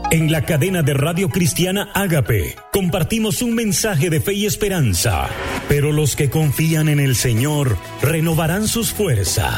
En la cadena de Radio Cristiana Ágape compartimos un mensaje de fe y esperanza, pero los que confían en el Señor renovarán sus fuerzas.